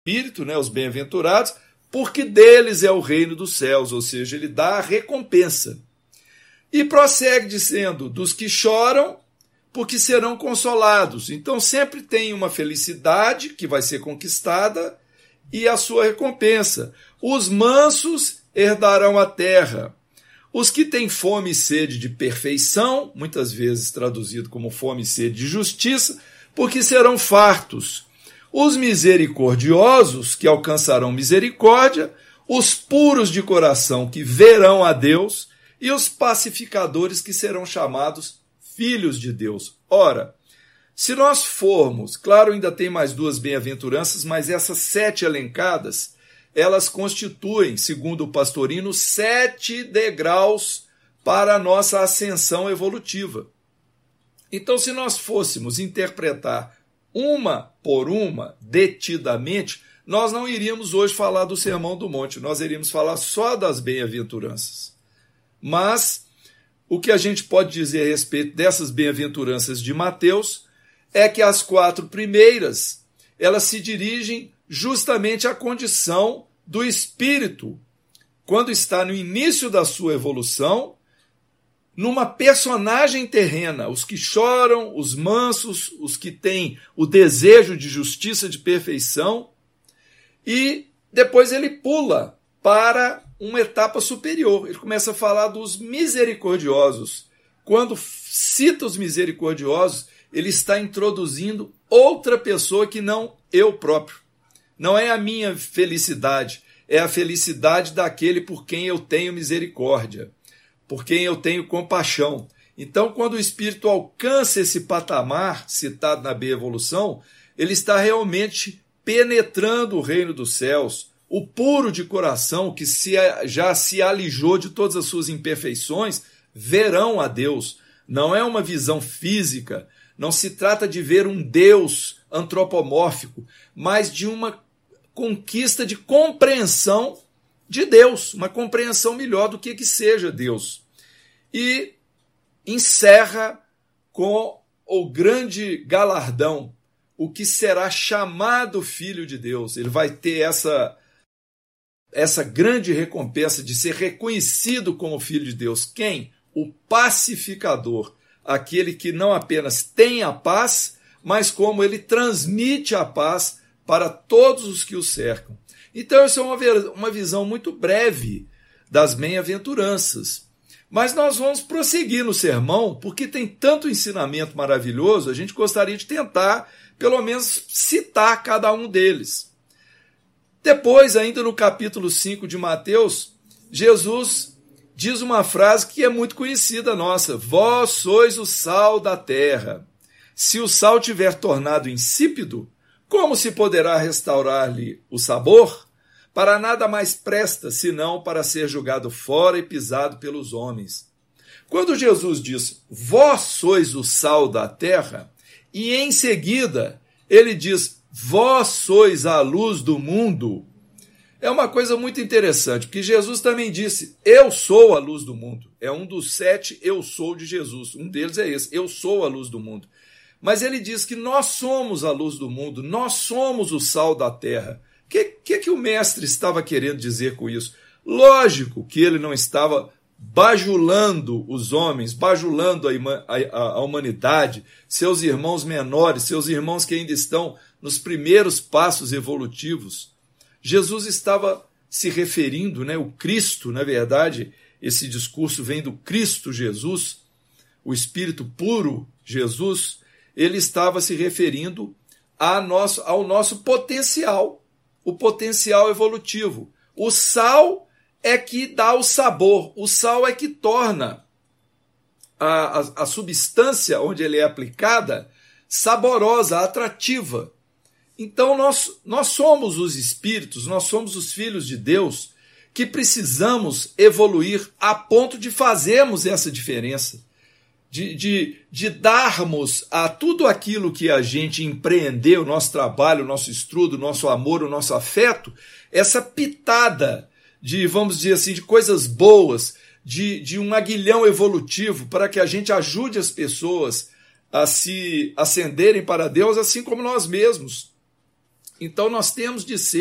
Espírito, né, os bem-aventurados, porque deles é o reino dos céus, ou seja, ele dá a recompensa. E prossegue dizendo, dos que choram, porque serão consolados. Então sempre tem uma felicidade que vai ser conquistada e a sua recompensa. Os mansos herdarão a terra. Os que têm fome e sede de perfeição, muitas vezes traduzido como fome e sede de justiça, porque serão fartos. Os misericordiosos, que alcançarão misericórdia, os puros de coração, que verão a Deus, e os pacificadores, que serão chamados filhos de Deus. Ora, se nós formos, claro, ainda tem mais 2 bem-aventuranças, mas essas 7 elencadas, elas constituem, segundo o Pastorino, 7 degraus para a nossa ascensão evolutiva. Então, se nós fôssemos interpretar uma por uma, detidamente, nós não iríamos hoje falar do Sermão do Monte, nós iríamos falar só das bem-aventuranças. Mas o que a gente pode dizer a respeito dessas bem-aventuranças de Mateus é que as 4 primeiras, elas se dirigem justamente à condição do espírito, quando está no início da sua evolução, numa personagem terrena, os que choram, os mansos, os que têm o desejo de justiça, de perfeição, e depois ele pula para uma etapa superior. Ele começa a falar dos misericordiosos. Quando cita os misericordiosos, ele está introduzindo outra pessoa que não eu próprio. Não é a minha felicidade, é a felicidade daquele por quem eu tenho misericórdia, por quem eu tenho compaixão. Então, quando o espírito alcança esse patamar, citado na bem-evolução, ele está realmente penetrando o reino dos céus. O puro de coração, que já se alijou de todas as suas imperfeições, verão a Deus. Não é uma visão física, não se trata de ver um Deus antropomórfico, mas de uma conquista de compreensão de Deus, uma compreensão melhor do que seja Deus. E encerra com o grande galardão, o que será chamado Filho de Deus. Ele vai ter essa grande recompensa de ser reconhecido como Filho de Deus. Quem? O pacificador, aquele que não apenas tem a paz, mas como ele transmite a paz para todos os que o cercam. Então, essa é uma visão muito breve das bem-aventuranças. Mas nós vamos prosseguir no sermão, porque tem tanto ensinamento maravilhoso, a gente gostaria de tentar, pelo menos, citar cada um deles. Depois, ainda no capítulo 5 de Mateus, Jesus diz uma frase que é muito conhecida nossa: vós sois o sal da terra. Se o sal tiver tornado insípido, como se poderá restaurar-lhe o sabor? Para nada mais presta, senão para ser jogado fora e pisado pelos homens. Quando Jesus diz, vós sois o sal da terra, e em seguida ele diz, vós sois a luz do mundo, é uma coisa muito interessante, porque Jesus também disse, eu sou a luz do mundo. É um dos 7 eu sou de Jesus. Um deles é esse, eu sou a luz do mundo. Mas ele diz que nós somos a luz do mundo, nós somos o sal da terra. O que o mestre estava querendo dizer com isso? Lógico que ele não estava bajulando os homens, bajulando a humanidade, seus irmãos menores, seus irmãos que ainda estão nos primeiros passos evolutivos. Jesus estava se referindo, né, o Cristo, na verdade, esse discurso vem do Cristo Jesus, o Espírito puro Jesus, ele estava se referindo ao nosso potencial, o potencial evolutivo. O sal é que dá o sabor, o sal é que torna a substância onde ele é aplicada saborosa, atrativa. Então nós somos os espíritos, nós somos os filhos de Deus que precisamos evoluir a ponto de fazermos essa diferença, de darmos a tudo aquilo que a gente empreendeu, o nosso trabalho, o nosso estudo, o nosso amor, o nosso afeto, essa pitada de, vamos dizer assim, de coisas boas, de um aguilhão evolutivo para que a gente ajude as pessoas a se ascenderem para Deus, assim como nós mesmos. Então nós temos de ser